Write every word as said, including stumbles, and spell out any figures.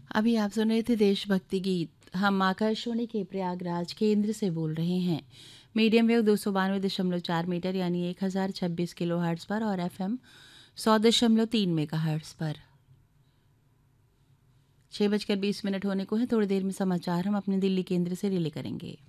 अभी आप सुन रहे थे देशभक्ति गीत। हम आकाशवाणी के प्रयागराज केंद्र से बोल रहे हैं। मीडियम वेव दो सौ बानवे दशमलव चार मीटर यानी एक हज़ार छब्बीस किलो हर्ट्स पर और एफएम सौ दशमलव तीन मेगा हर्ट्स पर। छः बजकर बीस मिनट होने को है। थोड़ी देर में समाचार हम अपने दिल्ली केंद्र से रिले करेंगे।